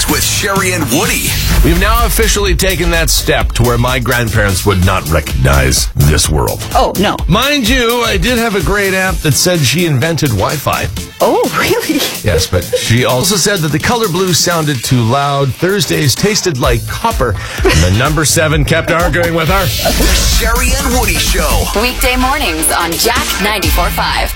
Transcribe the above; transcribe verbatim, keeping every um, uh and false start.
with Sherry and Woody. We've now officially taken that step to where my grandparents would not recognize this world. Oh, no. Mind you, I did have a great aunt that said she invented Wi-Fi. Oh, really? Yes, but she also said that the color blue sounded too loud, Thursdays tasted like copper, and the number seven kept arguing with her. The Sherry and Woody Show. Weekday mornings on Jack ninety-four point five.